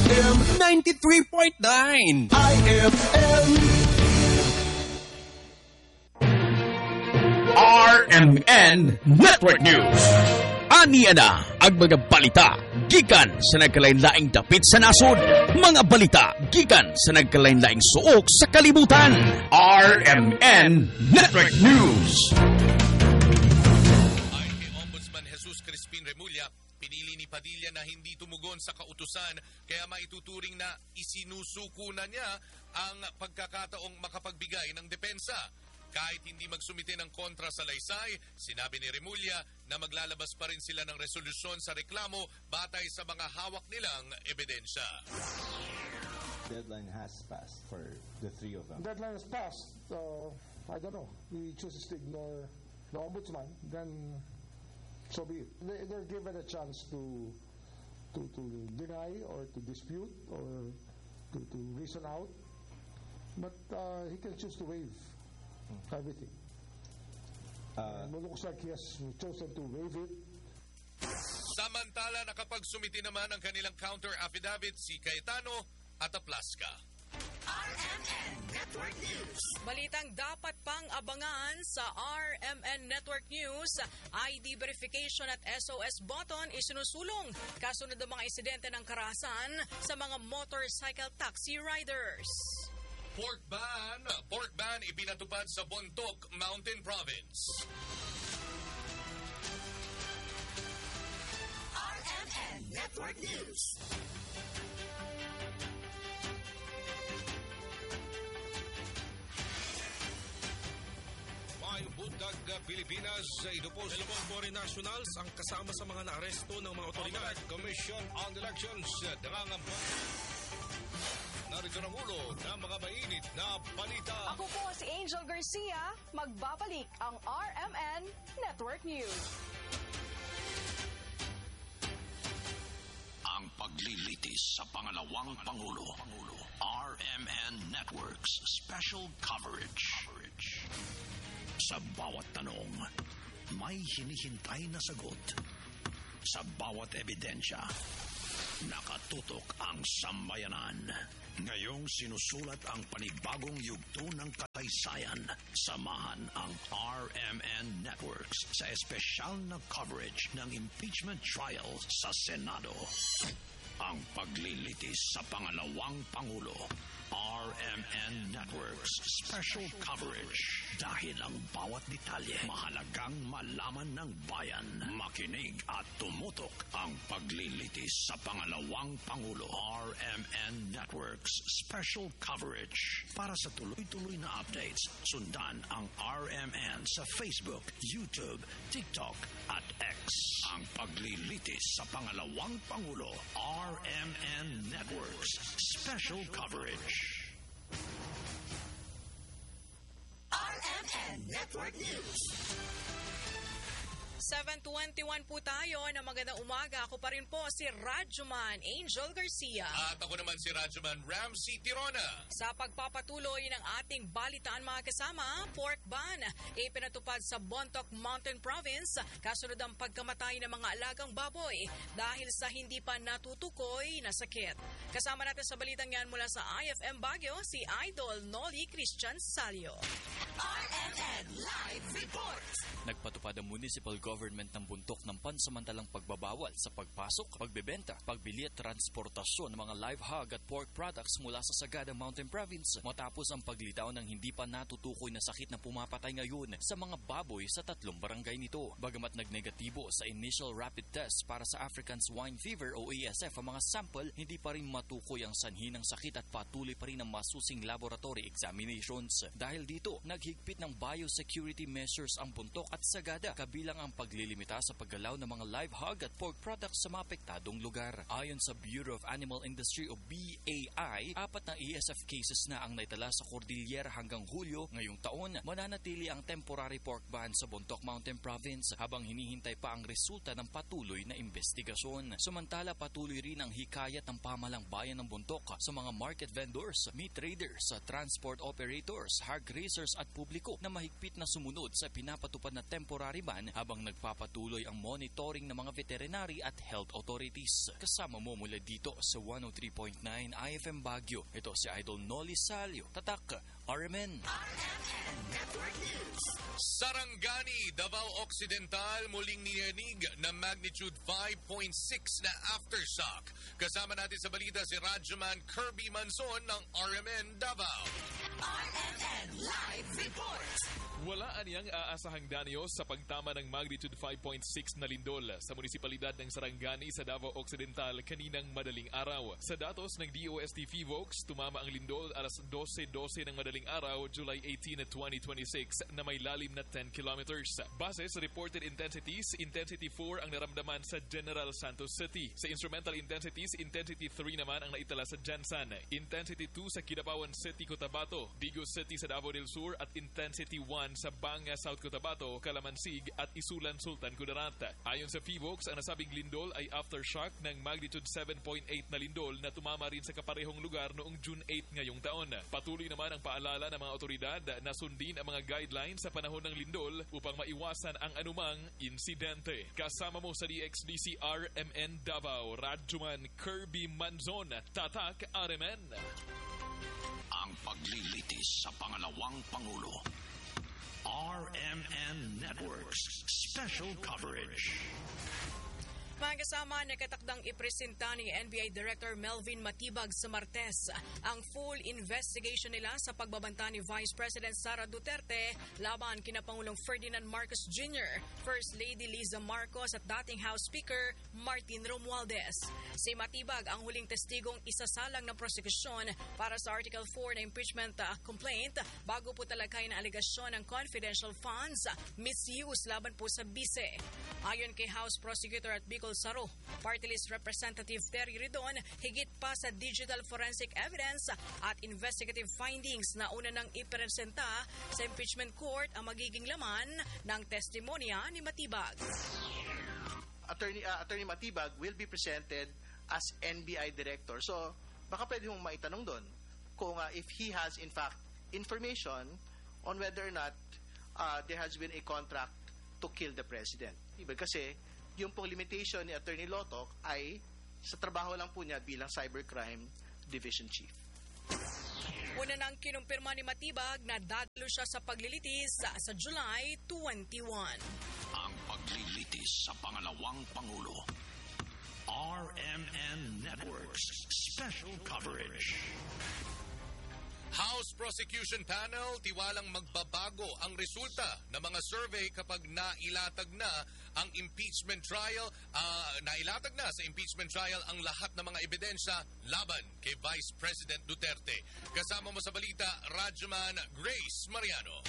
IFM 93.9 IFM RMN Network News. Aniya na ang mga balita gikan sa nagkalain-laing dapit sa nasod. Mga balita gikan sa nagkalain-laing suok sa kalibutan. RMN Network News. Ayon kay Ombudsman Jesus Crispin Remulla, pinili ni Padilla na hindi tumugon sa kautusan kaya maituturing na isinusuko na niya ang pagkakataong makapagbigay ng depensa. Kahit hindi magsumite ng kontra sa laysay, sinabi ni Remulla na maglalabas pa rin sila ng resolusyon sa reklamo batay sa mga hawak nilang ebidensya. Deadline has passed for the three of them. Deadline has passed. I don't know. We choose to ignore the ombudsman, then so be it. They're given a chance to deny or to dispute or to reason out, but he can choose to waive everything. It looks like he has chosen to waive it. Samantala, nakapagsumiti naman ang kanilang counter affidavit si Cayetano at Aplaska. RMN Network News. Balitang dapat pang abangan sa RMN Network News. ID verification at SOS button isinusulong kasunod ng mga insidente ng karahasan sa mga motorcycle taxi riders. Pork ban ipinatupad sa Bontoc Mountain Province. RMN Network News. Bundag Pilipinas, ito po sa Foreign Nationals ang kasama sa mga naaresto ng mga otoridad. Commission on Elections, nangangamba. Narito ang ulo ng mga mainit na balita. Ako po si Angel Garcia, magbabalik ang RMN Network News. Ang paglilitis sa pangalawang Pangulo. RMN Network's special coverage. Sa bawat tanong, may hinihintay na sagot. Sa bawat ebidensya, nakatutok ang sambayanan. Ngayong sinusulat ang panibagong yugto ng kasaysayan. Samahan ang RMN Networks sa espesyal na coverage ng impeachment trial sa Senado. Ang paglilitis sa pangalawang Pangulo. RMN Networks special coverage. Dahil ang bawat detalye mahalagang malaman ng bayan. Makinig at tumutok ang paglilitis sa pangalawang Pangulo. RMN Networks special coverage. Para sa tuloy-tuloy na updates, sundan ang RMN sa Facebook, YouTube, TikTok at X. Ang paglilitis sa pangalawang Pangulo. RMN Networks special coverage. RMN Network News. 7:21 po tayo na magandang umaga. Ako pa rin po si Radyoman Angel Garcia. At ako naman si Radyoman Ramsey Tirona. Sa pagpapatuloy ng ating balitaan mga kasama, pork ban ipinatupad sa Bontoc Mountain Province kasunod ang pagkamatay ng mga alagang baboy dahil sa hindi pa natutukoy na sakit. Kasama natin sa balitang yan mula sa IFM Baguio, si Idol Noli Christian Salio. RMN Live Report. Nagpatupad ang municipal government ng Bontoc ng pansamantalang pagbabawal sa pagpasok, pagbebenta, pagbili at transportasyon ng mga live hog at pork products mula sa Sagada Mountain Province matapos ang paglitaw ng hindi pa natutukoy na sakit na pumapatay ngayon sa mga baboy sa 3 barangay nito. Bagamat nagnegatibo sa initial rapid test para sa African Swine Fever o ASF ang mga sample, hindi pa rin matukoy ang sanhi ng sakit at patuloy pa rin ang masusing laboratory examinations. Dahil dito, naghigpit ng biosecurity measures ang Bontoc at Sagada kabilang ang paglilimita sa paggalaw ng mga live hog at pork products sa mga apektadong lugar. Ayon sa Bureau of Animal Industry o BAI, 4 na ASF cases na ang naitala sa Cordillera hanggang Hulyo. Ngayong taon, mananatili ang temporary pork ban sa Bontoc Mountain Province habang hinihintay pa ang resulta ng patuloy na investigasyon. Samantala, patuloy rin ang hikayat ng pamahalang bayan ng Bontoc sa mga market vendors, meat traders, transport operators, hog raisers at publiko na mahigpit na sumunod sa pinapatupad na temporary ban habang Nagpapatuloy ang monitoring ng mga veterinary at health authorities. Kasama mo mula dito sa 103.9 IFM Baguio. Ito si Idol Noli Salio. Tatak, RMN. Sarangani, Davao Occidental, muling niyanig na magnitude 5.6 na aftershock. Kasama natin sa balita si Radyoman Kirby Manzon ng RMN Davao. RMN Live Report. Wala aniyang aasahang danyos sa pagtama ng magnitude 5.6 na lindol sa munisipalidad ng Sarangani sa Davao Occidental kaninang madaling araw. Sa datos ng DOST PHIVOLCS, tumama ang lindol alas 12:12 ng madaling araw, July 18, 2026 na may lalim na 10 kilometers. Base sa reported intensities, Intensity 4 ang naramdaman sa General Santos City. Sa instrumental intensities, Intensity 3 naman ang naitala sa Jansan, Intensity 2 sa Kidapawan City, Cotabato, Digo City sa Davao del Sur at Intensity 1 sa Banga, South Cotabato, Calamansig at Isulan, Sultan Kudarat. Ayon sa PHIVOLCS, ang nasabing lindol ay aftershock ng magnitude 7.8 na lindol na tumama rin sa kaparehong lugar noong June 8 ngayong taon. Patuloy naman ang paalala ng mga otoridad na sundin ang mga guidelines sa panahon ng lindol upang maiwasan ang anumang insidente. Kasama mo sa DXDC RMN Davao, Radyoman Kirby Manzon, Tatak, RMN. Ang paglilitis sa pangalawang Pangulo. RMN Networks Special Coverage. Mga kasama, nakatakdang ipresenta ni NBI Director Melvin Matibag sa Martes ang full investigation nila sa pagbabanta ni Vice President Sara Duterte laban kina Pangulong Ferdinand Marcos Jr., First Lady Liza Marcos at dating House Speaker Martin Romualdez. Si Matibag ang huling testigong isasalang ng prosekusyon para sa Article 4 na impeachment complaint bago po talakay na aligasyon ng confidential funds misuse laban po sa bise. Ayon kay House Prosecutor at Bicol Saro, Party List Representative Terry Ridon, higit pa sa digital forensic evidence at investigative findings na una nang ipresenta sa impeachment court ang magiging laman ng testimonya ni Matibag. Attorney Matibag will be presented as NBI Director. So, baka pwede mong maitanong doon kung if he has in fact information on whether or not there has been a contract to kill the President. Kasi yung pong limitation ni Attorney Lotok ay sa trabaho lang po niya bilang Cybercrime Division Chief. Una nang kinumpirma ni Matibag na dadalo siya sa paglilitis sa July 21. Ang paglilitis sa pangalawang Pangulo. RMN Networks Special Coverage. House Prosecution Panel, tiwalang magbabago ang resulta ng mga survey kapag nailatag na ang impeachment trial, nailatag na sa impeachment trial ang lahat ng mga ebidensya laban kay Vice President Duterte. Kasama mo sa balita, Radyoman Grace Mariano.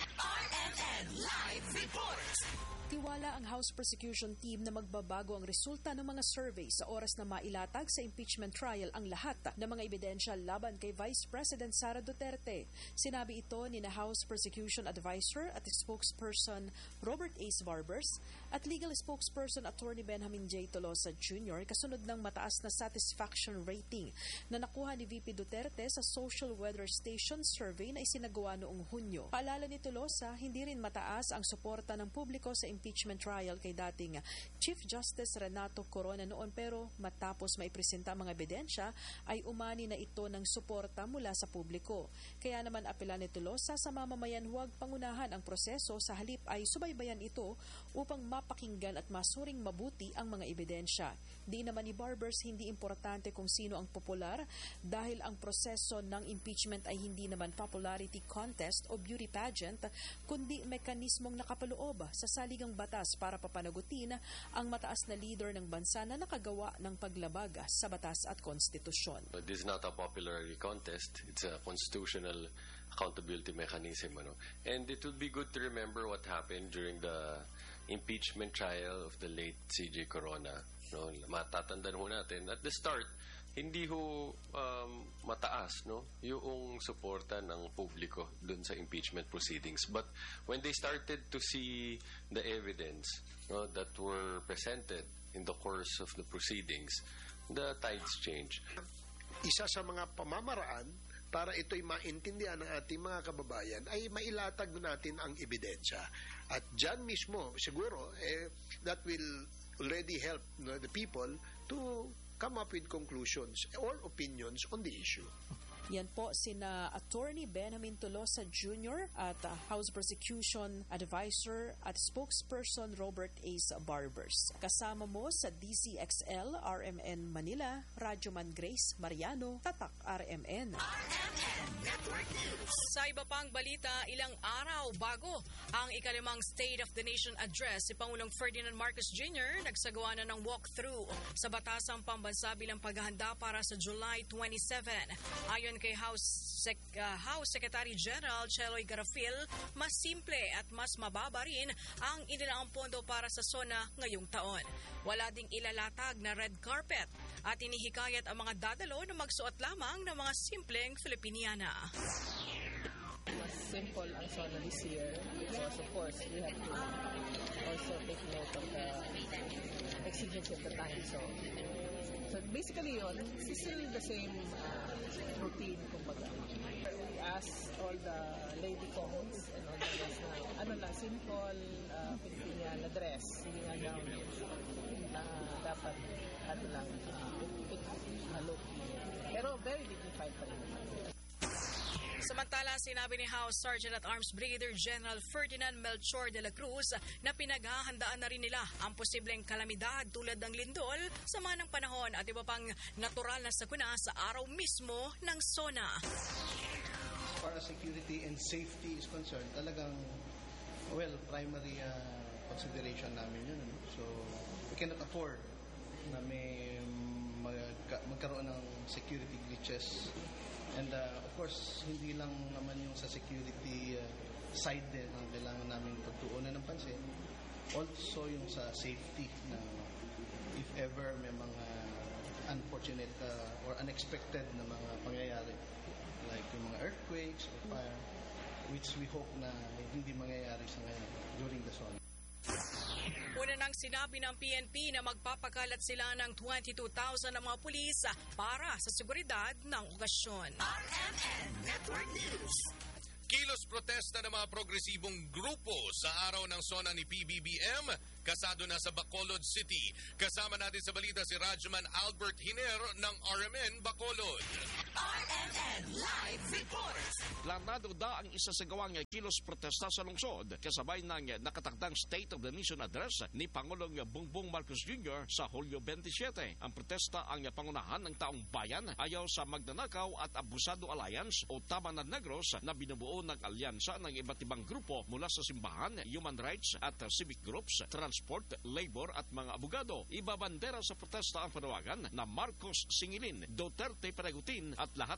RMN Live Report. Tiwala ang House Prosecution Team na magbabago ang resulta ng mga survey sa oras na mailatag sa impeachment trial ang lahat ng mga ebidensya laban kay Vice President Sara Duterte. Sinabi ito ni na House Prosecution Advisor at spokesperson Robert Ace Barbers at legal spokesperson Attorney Benjamin J. Tolosa Jr. kasunod ng mataas na satisfaction rating na nakuha ni VP Duterte sa Social Weather Station survey na isinagawa noong Hunyo. Paalala ni Tolosa, hindi rin mataas ang suporta ng publiko sa impeachment trial kay dating Chief Justice Renato Corona noon, pero matapos maipresenta ang mga ebidensya ay umani na ito ng suporta mula sa publiko. Kaya naman apela ni Tolosa sa mamamayan huwag pangunahan ang proseso, sa halip ay subaybayan ito upang mapakinggan at masuring mabuti ang mga ebidensya. Di naman ni Barbers hindi importante kung sino ang popular dahil ang proseso ng impeachment ay hindi naman popularity contest o beauty pageant, kundi mekanismong nakapaloob sa saligang batas para papanagutin ang mataas na leader ng bansa na nakagawa ng paglabag sa batas at konstitusyon. This is not a popularity contest. It's a constitutional accountability mechanism. And it would be good to remember what happened during the impeachment trial of the late C.J. Corona. Matatandaan ho natin, at the start, hindi ho mataas yung suporta ng publiko dun sa impeachment proceedings. But when they started to see the evidence that were presented in the course of the proceedings, the tides changed. Isa sa mga pamamaraan para ito'y maintindihan ng ating mga kababayan, ay mailatag natin ang ebidensya. At dyan mismo, siguro, that will already help the people to come up with conclusions or opinions on the issue. Yan po sina Attorney Benjamin Tolosa Jr. at House Prosecution Advisor at Spokesperson Robert Ace Barbers. Kasama mo sa DCXL, RMN Manila, Radyoman Grace Mariano, Tatak RMN. Sa iba pang balita, ilang araw bago ang ikalimang State of the Nation Address, si Pangulong Ferdinand Marcos Jr. nagsagawa na ng walkthrough sa batasang pambansa bilang paghahanda para sa July 27. Ayon kay House Secretary General Cheloy Garafil, mas simple at mas mababa rin ang inilaang pondo para sa SONA ngayong taon. Wala ding ilalatag na red carpet at inihikayat ang mga dadalo na magsuot lamang ng mga simpleng Filipiniana. Mas simple ang SONA this year because of course we have to also take note of the exigency of the time. So basically yun, it's still the same routine, kumbaga. We ask all the lady coms and all the rest na simple Filipiniana dress, hindi nga gown na dapat look. Pero very dignified pa rin. Samantala, sinabi ni House Sergeant at Arms Brigadier General Ferdinand Melchor de la Cruz na pinaghahandaan na rin nila ang posibleng kalamidad tulad ng lindol, sama ng panahon at iba pang natural na sakuna sa araw mismo ng SONA. As far as security and safety is concerned, talagang, primary consideration namin yun. So, we cannot afford na may magkaroon ng security glitches. And of course, hindi lang naman yung sa security side din ang kailangan namin pagtuunan ng pansin. Also yung sa safety na if ever may mga unfortunate or unexpected na mga pangyayari like yung mga earthquakes or fire, which we hope na hindi mangyayari sa ngayon during the SONA. Una nang sinabi ng PNP na magpapakalat sila ng 22,000 na mga pulis para sa seguridad ng okasyon. RMN Network News. Kilos protesta ng mga progresibong grupo sa araw ng SONA ni PBBM, kasado na sa Bacolod City. Kasama natin sa balita si Radyoman Albert Hiner ng RMN Bacolod. RMN Live Report. Planado da ang isasagawang kilos protesta sa lungsod kasabay ng nakatakdang State of the Nation Address ni Pangulong Bongbong Marcos Jr. sa Hulyo 27. Ang protesta ang pangunahan ng taong bayan ayaw sa Magnanakaw at Abusado Alliance o Tabanan Negros na binubuo ng alyansa ng iba't ibang grupo mula sa simbahan, human rights at civic groups, transport, labor at mga abogado. Ibabandera sa protesta ang panawagan na Marcos Singilin, Duterte Paragutin at lahat